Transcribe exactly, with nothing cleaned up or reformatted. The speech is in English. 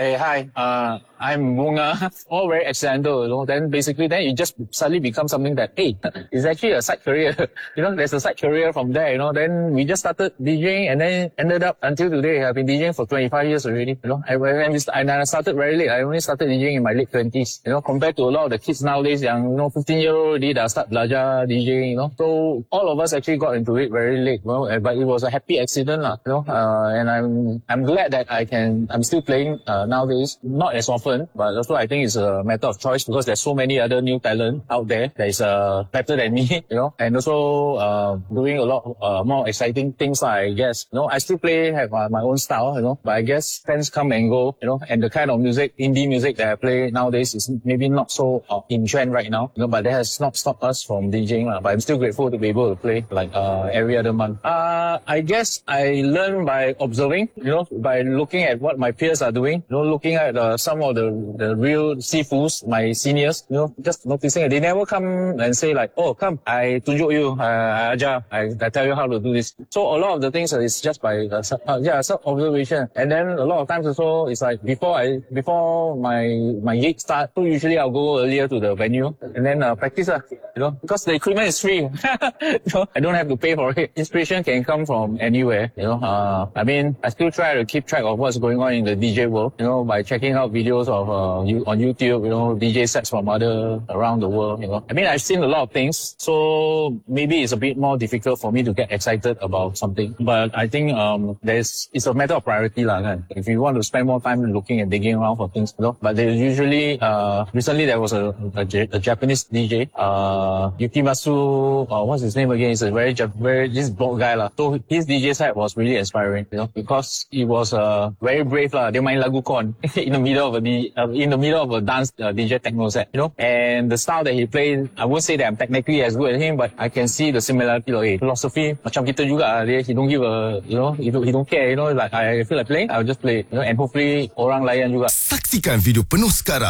Hey, hi. Uh, I'm Bunga. All very accidental, you know. Then basically, then it just suddenly becomes something that, hey, it's actually a side career. you know, there's a side career from there, you know. Then we just started DJing and then ended up until today. I've been DJing for twenty-five years already, you know. I, and I started very late. I only started DJing in my late twenties, you know, compared to a lot of the kids nowadays, young, you know, fifteen year old already, they start belajar DJing, you know. So all of us actually got into it very late, you know, but it was a happy accident, lah, you know. Uh, and I'm, I'm glad that I can, I'm still playing, uh, nowadays, not as often, but also I think it's a matter of choice because there's so many other new talent out there that is uh, better than me, you know, and also uh, doing a lot uh, more exciting things, I guess. You know, I still play, have uh, my own style, you know, but I guess fans come and go, you know, and the kind of music, indie music that I play nowadays is maybe not so uh, in trend right now, you know, but that has not stopped us from DJing, uh, but I'm still grateful to be able to play like uh, every other month. Uh, I guess I learn by observing, you know, by looking at what my peers are doing, you know, looking at uh, some of the, the real sifus, my seniors, you know, just noticing it. They never come and say like, oh, come, I tunjuk you, uh, ajar, I, I tell you how to do this. So a lot of the things is just by, uh, uh, yeah, self-observation. And then a lot of times also, it's like before I, before my, my gig start, so usually I'll go earlier to the venue and then uh, practice, uh, you know, because the equipment is free. you know, I don't have to pay for it. Inspiration can come from anywhere, you know. Uh, I mean, I still try to keep track of what's going on in the D J world, you know, by checking out videos of uh, you, on YouTube, you know, D J sets from other around the world, you know. I mean, I've seen a lot of things, so maybe it's a bit more difficult for me to get excited about something. But I think um, there's it's a matter of priority, lah. Kan? If you want to spend more time looking and digging around for things, you know. But there's usually, uh, recently there was a, a, a Japanese D J, uh, Yukimasu, uh, what's his name again? He's a very, very this bald guy, lah. So his D J set was really inspiring, you know, because he was uh, very brave, lah. Dia main lagu kon in the middle of a uh, in the middle of a dance uh, D J techno set, you know. And the style that he played, I won't say that I'm technically as good as him, but I can see the similarity. Like, hey, philosophy macam kita juga, dia, he don't give a, you know, he don't, he don't care, you know. Like I feel like playing, I'll just play, you know. And hopefully orang layan juga. Saksikan video penuh sekarang